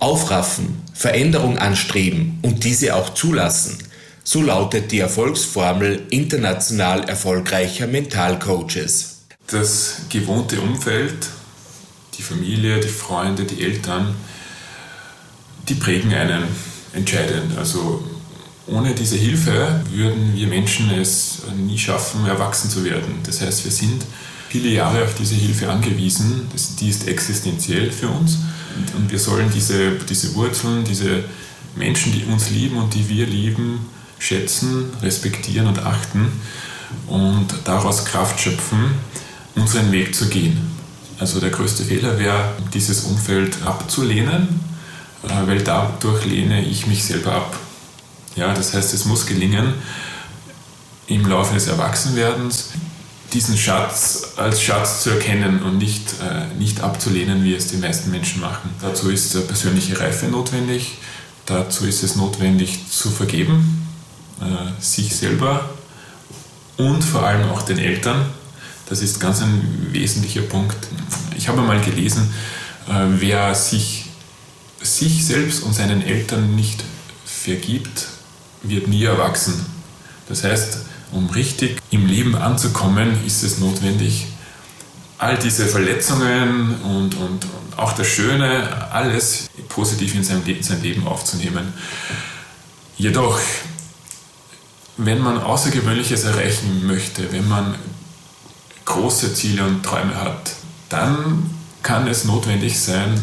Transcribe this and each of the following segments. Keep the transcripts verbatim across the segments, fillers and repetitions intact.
Aufraffen, Veränderung anstreben und diese auch zulassen. So lautet die Erfolgsformel international erfolgreicher Mentalcoaches. Das gewohnte Umfeld, die Familie, die Freunde, die Eltern, die prägen einen entscheidend. Also ohne diese Hilfe würden wir Menschen es nie schaffen, erwachsen zu werden. Das heißt, wir sind viele Jahre auf diese Hilfe angewiesen. Das, die ist existenziell für uns. Und wir sollen diese, diese Wurzeln, diese Menschen, die uns lieben und die wir lieben, schätzen, respektieren und achten und daraus Kraft schöpfen, unseren Weg zu gehen. Also der größte Fehler wäre, dieses Umfeld abzulehnen, weil dadurch lehne ich mich selber ab. Ja, das heißt, es muss gelingen, im Laufe des Erwachsenwerdens diesen Schatz als Schatz zu erkennen und nicht, äh, nicht abzulehnen, wie es die meisten Menschen machen. Dazu ist äh, persönliche Reife notwendig, dazu ist es notwendig zu vergeben, äh, sich selber und vor allem auch den Eltern. Das ist ganz ein wesentlicher Punkt. Ich habe mal gelesen, äh, wer sich, sich selbst und seinen Eltern nicht vergibt, wird nie erwachsen. Das heißt, um richtig im Leben anzukommen, ist es notwendig, all diese Verletzungen und, und, und auch das Schöne, alles positiv in sein, in sein Leben aufzunehmen. Jedoch, wenn man Außergewöhnliches erreichen möchte, wenn man große Ziele und Träume hat, dann kann es notwendig sein,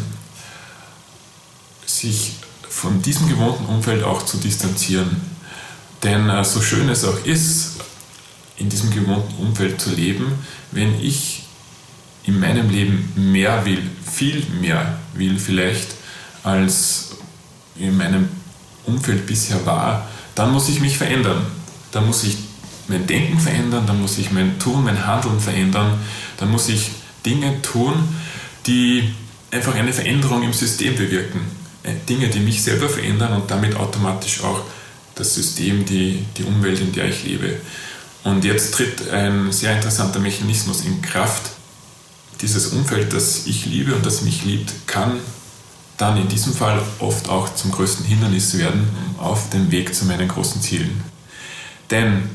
sich von diesem gewohnten Umfeld auch zu distanzieren. Denn äh, so schön es auch ist, in diesem gewohnten Umfeld zu leben, wenn ich in meinem Leben mehr will, viel mehr will vielleicht, als in meinem Umfeld bisher war, dann muss ich mich verändern. Dann muss ich mein Denken verändern, dann muss ich mein Tun, mein Handeln verändern, dann muss ich Dinge tun, die einfach eine Veränderung im System bewirken. Dinge, die mich selber verändern und damit automatisch auch das System, die, die Umwelt, in der ich lebe. Und jetzt tritt ein sehr interessanter Mechanismus in Kraft. Dieses Umfeld, das ich liebe und das mich liebt, kann dann in diesem Fall oft auch zum größten Hindernis werden auf dem Weg zu meinen großen Zielen. Denn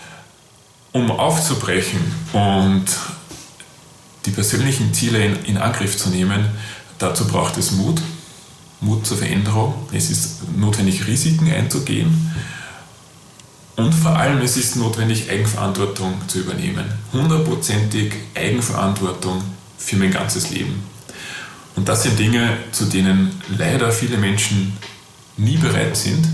um aufzubrechen und die persönlichen Ziele in, in Angriff zu nehmen, dazu braucht es Mut. Mut zur Veränderung. Es ist notwendig, Risiken einzugehen. Und vor allem, es ist notwendig, Eigenverantwortung zu übernehmen. Hundertprozentig Eigenverantwortung für mein ganzes Leben. Und das sind Dinge, zu denen leider viele Menschen nie bereit sind.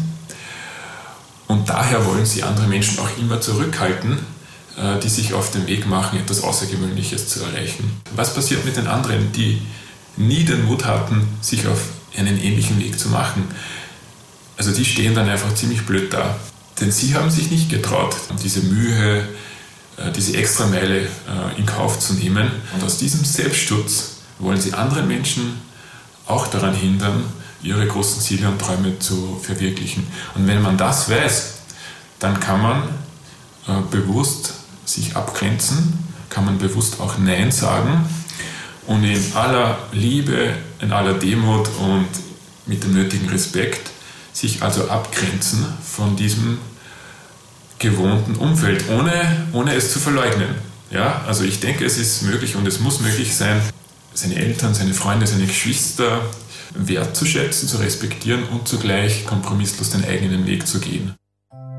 Und daher wollen sie andere Menschen auch immer zurückhalten, die sich auf den Weg machen, etwas Außergewöhnliches zu erreichen. Was passiert mit den anderen, die nie den Mut hatten, sich auf einen ähnlichen Weg zu machen? Also die stehen dann einfach ziemlich blöd da. Denn sie haben sich nicht getraut, diese Mühe, diese Extrameile in Kauf zu nehmen. Und aus diesem Selbstschutz wollen sie anderen Menschen auch daran hindern, ihre großen Ziele und Träume zu verwirklichen. Und wenn man das weiß, dann kann man bewusst sich abgrenzen, kann man bewusst auch Nein sagen und in aller Liebe, in aller Demut und mit dem nötigen Respekt sich also abgrenzen von diesem gewohnten Umfeld, ohne, ohne es zu verleugnen. Ja, also ich denke, es ist möglich und es muss möglich sein, seine Eltern, seine Freunde, seine Geschwister wertzuschätzen, zu respektieren und zugleich kompromisslos den eigenen Weg zu gehen.